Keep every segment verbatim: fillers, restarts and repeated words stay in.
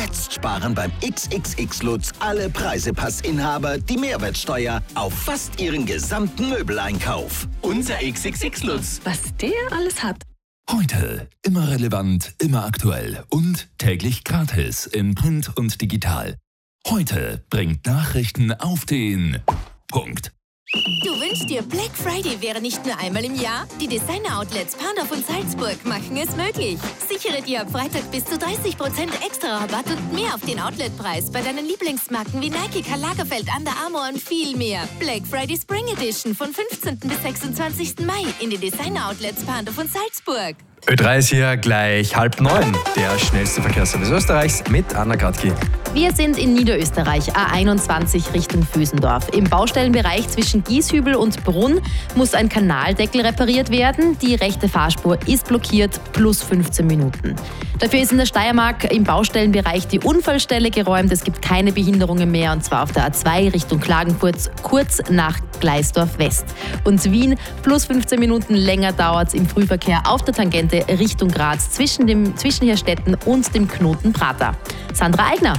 Jetzt sparen beim X X X Lutz alle Preisepassinhaber die Mehrwertsteuer auf fast ihren gesamten Möbeleinkauf. Unser X X X Lutz. Was der alles hat. Heute immer relevant, immer aktuell und täglich gratis in Print und digital. Heute bringt Nachrichten auf den Punkt. Du wünschst dir, Black Friday wäre nicht nur einmal im Jahr? Die Designer-Outlets Pandorf und Salzburg machen es möglich. Sichere dir ab Freitag bis zu dreißig Prozent extra Rabatt und mehr auf den Outletpreis bei deinen Lieblingsmarken wie Nike, Karl Lagerfeld, Under Armour und viel mehr. Black Friday Spring Edition von fünfzehnten bis sechsundzwanzigsten Mai in den Designer-Outlets Pandorf und Salzburg. Ö drei ist hier gleich halb neun. Der schnellste Verkehrsservice Österreichs mit Anna Katki. Wir sind in Niederösterreich, A einundzwanzig Richtung Vösendorf. Im Baustellenbereich zwischen Gieshübel und Brunn muss ein Kanaldeckel repariert werden. Die rechte Fahrspur ist blockiert, plus fünfzehn Minuten. Dafür ist in der Steiermark im Baustellenbereich die Unfallstelle geräumt. Es gibt keine Behinderungen mehr, und zwar auf der A zwei Richtung Klagenfurt, kurz nach Gleisdorf West. Und Wien, plus fünfzehn Minuten länger dauert es im Frühverkehr auf der Tangente Richtung Graz zwischen dem Zwischenherstetten und dem Knoten Prater. Sandra Eigner.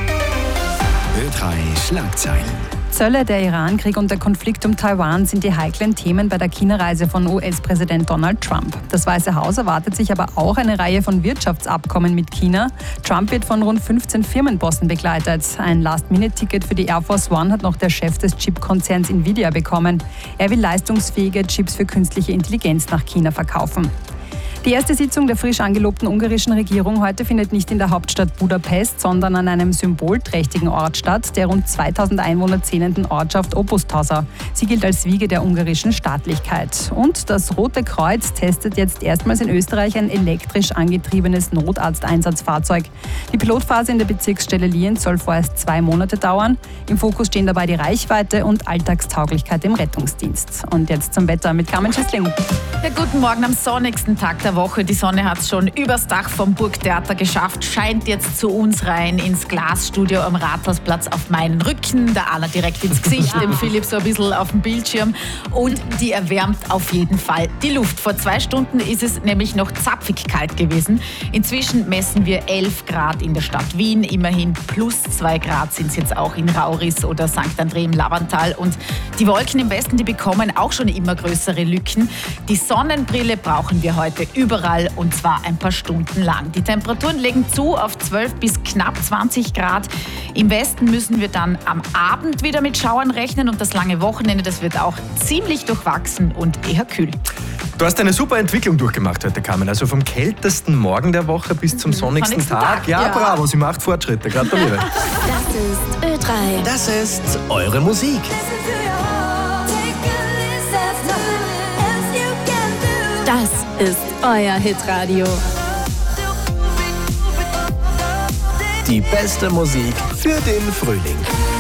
Ö drei Schlagzeilen. Zölle, der Iran-Krieg und der Konflikt um Taiwan sind die heiklen Themen bei der China-Reise von U S-Präsident Donald Trump. Das Weiße Haus erwartet sich aber auch eine Reihe von Wirtschaftsabkommen mit China. Trump wird von rund fünfzehn Firmenbossen begleitet. Ein Last-Minute-Ticket für die Air Force One hat noch der Chef des Chip-Konzerns Nvidia bekommen. Er will leistungsfähige Chips für künstliche Intelligenz nach China verkaufen. Die erste Sitzung der frisch angelobten ungarischen Regierung heute findet nicht in der Hauptstadt Budapest, sondern an einem symbolträchtigen Ort statt, der rund zweitausend Einwohner zählenden Ortschaft Opusztasa. Sie gilt als Wiege der ungarischen Staatlichkeit. Und das Rote Kreuz testet jetzt erstmals in Österreich ein elektrisch angetriebenes Notarzteinsatzfahrzeug. Die Pilotphase in der Bezirksstelle Lienz soll vorerst zwei Monate dauern. Im Fokus stehen dabei die Reichweite und Alltagstauglichkeit im Rettungsdienst. Und jetzt zum Wetter mit Carmen Schüssling. Ja, guten Morgen am sonnigsten Tag der Woche. Die Sonne hat es schon übers Dach vom Burgtheater geschafft, scheint jetzt zu uns rein ins Glasstudio am Rathausplatz auf meinen Rücken, der Anna direkt ins Gesicht, dem Philipp so ein bisschen auf dem Bildschirm, und die erwärmt auf jeden Fall die Luft. Vor zwei Stunden ist es nämlich noch zapfig kalt gewesen. Inzwischen messen wir elf Grad in der Stadt Wien, immerhin plus zwei Grad sind es jetzt auch in Rauris oder Sankt André im Lavantal, und die Wolken im Westen, die bekommen auch schon immer größere Lücken. Die Sonnenbrille brauchen wir heute überall, und zwar ein paar Stunden lang. Die Temperaturen legen zu auf zwölf bis knapp zwanzig Grad. Im Westen müssen wir dann am Abend wieder mit Schauern rechnen, und das lange Wochenende, das wird auch ziemlich durchwachsen und eher kühl. Du hast eine super Entwicklung durchgemacht heute, Carmen. Also vom kältesten Morgen der Woche bis zum sonnigsten, sonnigsten Tag. Tag. Ja, Ja. bravo, sie macht Fortschritte. Gratuliere. Das ist Ö drei. Das ist eure Musik. Das ist euer Hitradio. Die beste Musik für den Frühling.